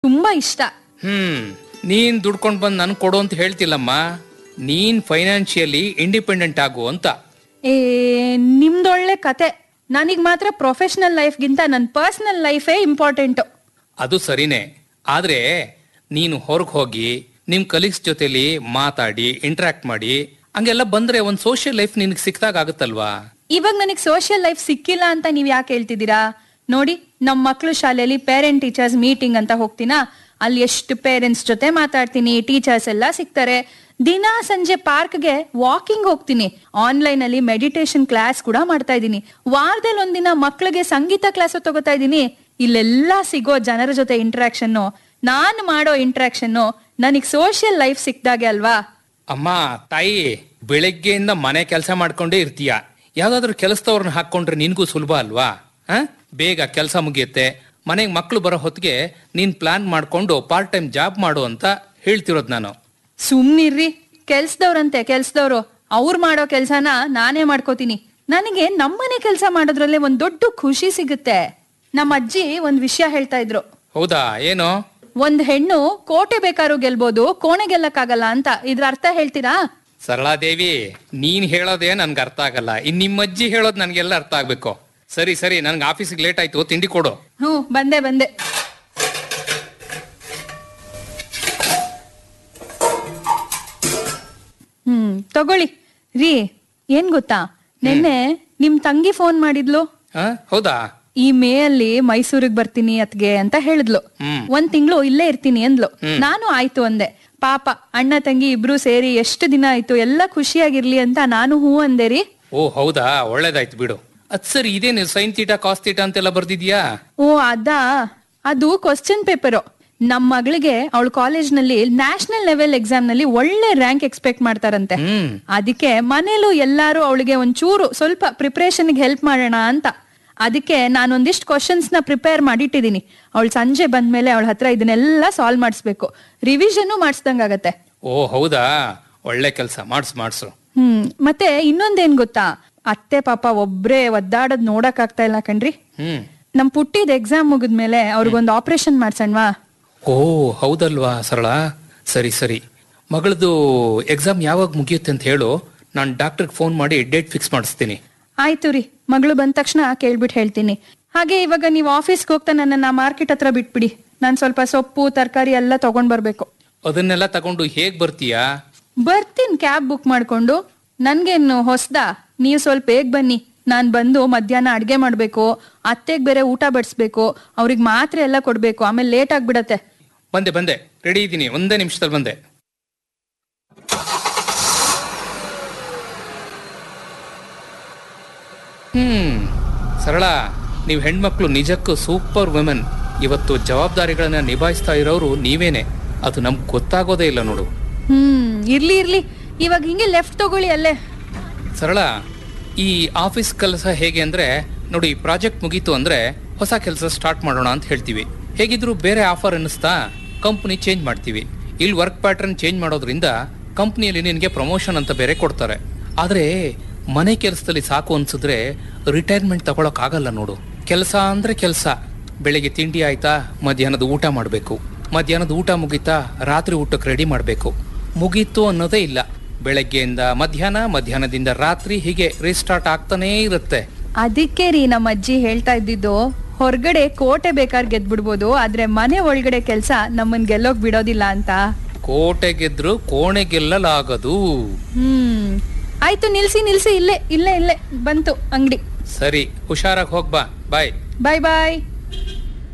ತುಂಬಾ ಇಷ್ಟ. ನೀನ್ ದುಡ್ಕೊಂಡ್ ಬಂದ್ ನನ್ ಕೊಡು ಅಂತ ಹೇಳ್ತಿಲ್ಲಮ್ಮ, ನೀನ್ ಫೈನಾನ್ಷಿಯಲಿ ಇಂಡಿಪೆಂಡೆಂಟ್ ಆಗು ಅಂತ. ನಿಮ್ದೊಳ್ಳೆ ಕತೆ. ನನಗ್ ಮಾತ್ರ ಪ್ರೊಫೆಷನಲ್ ಲೈಫ್ಗಿಂತ ನನ್ನ ಪರ್ಸನಲ್ ಲೈಫೇ ಇಂಪಾರ್ಟೆಂಟ್. ಅದು ಸರಿನೇ, ಆದ್ರೆ ನೀನು ಹೊರಗೆ ಹೋಗಿ ನಿಮ್ ಕಲೀಗ್ಸ್ ಜೊತೆಲಿ ಮಾತಾಡಿ ಇಂಟರಾಕ್ಟ್ ಮಾಡಿ ಹಂಗೆಲ್ಲ ಬಂದ್ರೆ ಒಂದ್ ಸೋಷಿಯಲ್ ಲೈಫ್ ನಿನಗೆ ಸಿಕ್ದಾಗ ಆಗುತ್ತಲ್ವಾ? ಇವಾಗ ನನಗ್ ಸೋಷಿಯಲ್ ಲೈಫ್ ಸಿಕ್ಕಿಲ್ಲ ಅಂತ ನೀವ್ ಯಾಕೆ ಹೇಳ್ತಿದ್ದೀರಾ? ನೋಡಿ, ನಮ್ ಮಕ್ಳು ಶಾಲೆಯಲ್ಲಿ ಪೇರೆಂಟ್ ಟೀಚರ್ಸ್ ಮೀಟಿಂಗ್ ಅಂತ ಹೋಗ್ತೀನಾ, ಅಲ್ಲಿ ಎಷ್ಟು ಪೇರೆಂಟ್ಸ್ ಜೊತೆ ಮಾತಾಡ್ತೀನಿ, ಟೀಚರ್ಸ್ ಎಲ್ಲ ಸಿಗ್ತಾರೆ. ದಿನ ಸಂಜೆ ಪಾರ್ಕ್ಗೆ ವಾಕಿಂಗ್ ಹೋಗ್ತೀನಿ. ಆನ್ಲೈನ್ ಅಲ್ಲಿ ಮೆಡಿಟೇಷನ್ ಕ್ಲಾಸ್ ಕೂಡ ಮಾಡ್ತಾ ಇದ್ದೀನಿ. ವಾರದಲ್ಲಿ ಒಂದಿನ ಮಕ್ಳಿಗೆ ಸಂಗೀತ ಕ್ಲಾಸ್ ತಗೋತಾ ಇದ್ದೀನಿ. ಇಲ್ಲೆಲ್ಲ ಸಿಗೋ ಜನರ ಜೊತೆ ಇಂಟ್ರಾಕ್ಷನ್, ನಾನು ಮಾಡೋ ಇಂಟ್ರಾಕ್ಷನ್ ನನಗ್ ಸೋಷಿಯಲ್ ಲೈಫ್ ಸಿಕ್ದಾಗೆ ಅಲ್ವಾ? ಅಮ್ಮ ತಾಯಿ, ಬೆಳಗ್ಗೆಯಿಂದ ಮನೆ ಕೆಲಸ ಮಾಡ್ಕೊಂಡೇ ಇರ್ತೀಯ, ಯಾವ್ದಾದ್ರು ಕೆಲಸದವ್ರನ್ನ ಹಾಕೊಂಡ್ರೆ ನಿನ್ಗೂ ಸುಲಭ ಅಲ್ವಾ? ಬೇಗ ಕೆಲಸ ಮುಗಿಯುತ್ತೆ. ಮನೆಗೆ ಮಕ್ಳು ಬರೋ ಹೊತ್ತಿಗೆ ನೀನ್ ಪ್ಲಾನ್ ಮಾಡ್ಕೊಂಡು ಪಾರ್ಟ್ ಟೈಮ್ ಜಾಬ್ ಮಾಡು ಅಂತ ಹೇಳ್ತಿರೋದ್ ನಾನು. ಸುಮ್ನಿರ್ರಿ, ಕೆಲ್ಸದವ್ರು ಅವ್ರು ಮಾಡೋ ಕೆಲ್ಸನ ನಾನೇ ಮಾಡ್ಕೋತೀನಿ. ನನಗೆ ನಮ್ಮನೆ ಕೆಲಸ ಮಾಡೋದ್ರಲ್ಲೇ ಒಂದ್ ದೊಡ್ಡ ಖುಷಿ ಸಿಗುತ್ತೆ. ನಮ್ಮ ಅಜ್ಜಿ ಒಂದ್ ವಿಷಯ ಹೇಳ್ತಾ ಇದ್ರು. ಹೌದಾ? ಏನು? ಒಂದ್ ಹೆಣ್ಣು ಕೋಟೆ ಬೇಕಾದ್ರೂ ಗೆಲ್ಬೋದು, ಕೋಣೆ ಗೆಲ್ಲಕ್ಕಾಗಲ್ಲ ಅಂತ. ಇದ್ರ ಅರ್ಥ ಹೇಳ್ತೀರಾ? ಸರಳಾದೇವಿ, ನೀನ್ ಹೇಳೋದೇ ನನ್ಗೆ ಅರ್ಥ ಆಗಲ್ಲ, ಇನ್ ನಿಮ್ಮ ಅಜ್ಜಿ ಹೇಳೋದ್ ನನ್ಗೆಲ್ಲ ಅರ್ಥ ಆಗ್ಬೇಕು. ಸರಿ ಸರಿ, ನನ್ಗೆ ಆಫೀಸಿಗೆ ಲೇಟ್ ಆಯ್ತು, ತಿಂಡಿ ಕೊಡು. ಬಂದೆ. ತಗೊಳ್ಳಿ ರೀ. ಏನ್ ಗೊತ್ತಾ, ನಿನ್ನೆ ನಿಮ್ ತಂಗಿ ಫೋನ್ ಮಾಡಿದ್ಲು. ಹೌದಾ? ಈ ಮೇ ಅಲ್ಲಿ ಮೈಸೂರಿಗೆ ಬರ್ತೀನಿ ಅತ್ಗೆ ಅಂತ ಹೇಳಿದ್ಲು. 1 ತಿಂಗಳು ಇಲ್ಲೇ ಇರ್ತೀನಿ ಅಂದ್ಲು. ನಾನು ಆಯ್ತು ಅಂದೆ. ಪಾಪ ಅಣ್ಣ ತಂಗಿ ಇಬ್ರು ಸೇರಿ ಎಷ್ಟು ದಿನ ಆಯ್ತು, ಎಲ್ಲ ಖುಷಿಯಾಗಿರ್ಲಿ ಅಂತ ನಾನು ಹೂ ಅಂದೆ ರೀ. ಓ ಹೌದಾ, ಒಳ್ಳೇದಾಯ್ತು ಬಿಡು. ಅದ್ ಸರಿ, ಇದೇನು ಸೈನ್ ತೀಟಾ ಕಾಸ್ ತೀಟಾ ಅಂತೆಲ್ಲ ಬರ್ದಿದ್ಯಾ? ಓ ಅದು ಕ್ವಶನ್ ಪೇಪರ್. ನಮ್ ಮಗಳಿಗೆ ಅವಳ ಕಾಲೇಜ್ ನಲ್ಲಿ ನ್ಯಾಷನಲ್ ಲೆವೆಲ್ ಎಕ್ಸಾಮ್ ನಲ್ಲಿ ಒಳ್ಳೆ ರ್ಯಾಂಕ್ ಎಕ್ಸ್ಪೆಕ್ಟ್ ಮಾಡ್ತಾರಂತೆ. ಅದಕ್ಕೆ ಮನೇಲೂ ಎಲ್ಲಾರು ಅವಳಿಗೆ ಒಂಚೂರು ಸ್ವಲ್ಪ ಪ್ರಿಪರೇಷನ್ ಹೆಲ್ಪ್ ಮಾಡೋಣ ಅಂತ. ಅದಕ್ಕೆ ನಾನೊಂದಿಷ್ಟು ಕ್ವಶನ್ಸ್ ನ ಪ್ರಿಪೇರ್ ಮಾಡಿಟ್ಟಿದೀನಿ. ಅವಳು ಸಂಜೆ ಬಂದ್ಮೇಲೆ ಅವಳ ಹತ್ರ ಇದನ್ನೆಲ್ಲ ಸಾಲ್ವ್ ಮಾಡಿಸ್ಬೇಕು. ರಿವಿಷನ್ ಮಾಡಿಸ್ದಂಗಾಗತ್ತೆ. ಓ ಹೌದಾ, ಒಳ್ಳೆ ಕೆಲಸ, ಮಾಡ್ಸು. ಮತ್ತೆ ಇನ್ನೊಂದೇನ್ ಗೊತ್ತಾ, ಅತ್ತೆ ಪಾಪ ಒಬ್ರೇ ಒದ್ದಾಡದ್ ನೋಡಕ್ ಆಗ್ತಾ ಇಲ್ಲ ಕಣ್ರಿ. ನಮ್ ಪುಟ್ಟಿದ್ ಎಕ್ಸಾಮ್ ಮುಗಿದ್ಮೇಲೆ ಅವ್ರಿಗೊಂದು ಆಪರೇಷನ್ ಮಾಡ್ಸಣ್ವಾ? ಓ ಹೌದಲ್ವಾ ಸರಳ? ಸರಿ, ಮಗಳದು ಎಕ್ಸಾಮ್ ಯಾವಾಗ ಮುಗಿಯುತ್ತೆ ಅಂತ ಹೇಳು, ನಾನ್ ಡಾಕ್ಟರ್ಗೆ ಫೋನ್ ಮಾಡಿ ಡೇಟ್ ಫಿಕ್ಸ್ ಮಾಡಿಸ್ತೀನಿ. ಆಯ್ತು ರೀ, ಮಗಳು ಬಂದ ತಕ್ಷಣ ಕೇಳ್ಬಿಟ್ಟು ಹೇಳ್ತೀನಿ. ಹಾಗೆ ಇವಾಗ ನೀವು ಆಫೀಸ್ಗೆ ಹೋಗ್ತಾ ನನ್ನನ್ನ ಮಾರ್ಕೆಟ್ ಹತ್ರ ಬಿಟ್ಬಿಡಿ. ನಾನ್ ಸ್ವಲ್ಪ ಸೊಪ್ಪು ತರಕಾರಿ ಎಲ್ಲ ತಗೊಂಡ್ ಬರ್ಬೇಕು. ಅದನ್ನೆಲ್ಲ ತಗೊಂಡು ಹೇಗ್ ಬರ್ತೀಯಾ? ಬರ್ತೀನಿ ಕ್ಯಾಬ್ ಬುಕ್ ಮಾಡ್ಕೊಂಡು. ನನ್ಗೇನು ಹೊಸ್ದಾ? ನೀವು ಸ್ವಲ್ಪ ಬೇಗ ಬನ್ನಿ. ನಾನ್ ಬಂದು ಮಧ್ಯಾಹ್ನ ಅಡ್ಗೆ ಮಾಡ್ಬೇಕು, ಅತ್ತೆಗ್ ಬೇರೆ ಊಟ ಬಡಿಸ್ಬೇಕು, ಅವ್ರಿಗೆ ಮಾತ್ರೆ ಎಲ್ಲ ಕೊಡ್ಬೇಕು, ಆಮೇಲೆ ಲೇಟ್ ಆಗ್ಬಿಡತ್ತೆ. ಬಂದೆ, ರೆಡಿ ಇದ್ದೀನಿ, ಒಂದೇ ನಿಮಿಷದಲ್ಲಿ ಬಂದೆ. ಸರಳ, ನೀವು ಹೆಣ್ಮಕ್ಳು ನಿಜಕ್ಕೂ ಸೂಪರ್ ವುಮೆನ್. ಇವತ್ತು ಜವಾಬ್ದಾರಿಗಳನ್ನ ನಿಭಾಯಿಸ್ತಾ ಇರೋರು ನೀವೇನೆ. ಅದು ನಮ್ಗೆ ಗೊತ್ತಾಗೋದೇ ಇಲ್ಲ ನೋಡು. ಇರ್ಲಿ, ಇವಾಗ ಹಿಂಗೆ ಲೆಫ್ಟ್ ತಗೊಳ್ಳಿ ಅಲ್ಲೇ. ಸರಳ, ಈ ಆಫೀಸ್ ಕೆಲಸ ಹೇಗೆ ಅಂದ್ರೆ ನೋಡಿ, ಪ್ರಾಜೆಕ್ಟ್ ಮುಗೀತು ಅಂದ್ರೆ ಹೊಸ ಕೆಲಸ ಸ್ಟಾರ್ಟ್ ಮಾಡೋಣ ಅಂತ ಹೇಳ್ತೀವಿ. ಹೇಗಿದ್ರು ಬೇರೆ ಆಫರ್ ಅನ್ನಿಸ್ತಾ ಕಂಪ್ನಿ ಚೇಂಜ್ ಮಾಡ್ತೀವಿ. ಇಲ್ಲಿ ವರ್ಕ್ ಪ್ಯಾಟರ್ನ್ ಚೇಂಜ್ ಮಾಡೋದ್ರಿಂದ ಕಂಪ್ನಿಯಲ್ಲಿ ನಿನಗೆ ಪ್ರಮೋಷನ್ ಅಂತ ಬೇರೆ ಕೊಡ್ತಾರೆ. ಆದ್ರೆ ಮನೆ ಕೆಲಸದಲ್ಲಿ ಸಾಕು ಅನ್ಸಿದ್ರೆ ರಿಟೈರ್ಮೆಂಟ್ ತಗೊಳಕ್ ಆಗಲ್ಲ ನೋಡು. ಕೆಲಸ ಅಂದ್ರೆ ಕೆಲಸ. ಬೆಳಿಗ್ಗೆ ತಿಂಡಿ ಆಯ್ತಾ, ಮಧ್ಯಾಹ್ನದ ಊಟ ಮಾಡ್ಬೇಕು, ಮಧ್ಯಾಹ್ನದ ಊಟ ಮುಗೀತಾ ರಾತ್ರಿ ಊಟಕ್ಕೆ ರೆಡಿ ಮಾಡ್ಬೇಕು. ಮುಗೀತು ಅನ್ನೋದೇ ಇಲ್ಲ. ಬೆಳಗ್ಗೆಯಿಂದ ಮಧ್ಯಾಹ್ನ, ಮಧ್ಯಾಹ್ನದಿಂದ ರಾತ್ರಿ, ಹೀಗೆ ರೀಸ್ಟಾರ್ಟ್ ಆಗ್ತಾನೇ ಇರುತ್ತೆ. ಅದಕ್ಕೆ ರೀ ನಮ್ಮ ಅಜ್ಜಿ ಹೇಳ್ತಾ ಇದ್ದಿದ್ದು, ಹೊರಗಡೆ ಕೋಟೆ ಬೇಕಾದ್ರೆ ಗೆದ್ಬಿಡ್ಬೋದು, ಆದ್ರೆ ಮನೆ ಒಳಗಡೆ ಕೆಲ್ಸ ನಮ್ಮನ್ ಗೆಲ್ಲೋಕ್ ಬಿಡೋದಿಲ್ಲ ಅಂತ. ಕೋಟೆ ಗೆದ್ರು ಕೋಣೆ ಗೆಲ್ಲಲಾಗದು. ಆಯ್ತು, ನಿಲ್ಸಿ, ಇಲ್ಲೇ ಬಂತು ಅಂಗಡಿ. ಸರಿ, ಹುಷಾರಾಗಿ ಹೋಗ್ಬಾ. ಬಾಯ್.